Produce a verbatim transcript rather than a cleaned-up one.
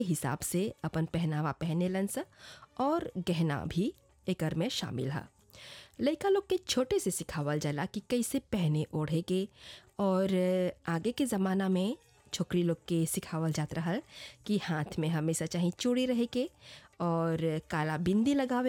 हिसाब से अपन पहनावा पहनेलन स और गहना भी एकर में शामिल है। लइका लोग के छोटे से सिखावल जाला कि कैसे पहने ओढ़े के, और आगे के ज़माना में छोकरी लोग के सिखावल जात रहल कि हाथ में हमेशा चाहे चूड़ी रहे के और काला बिंदी लगावे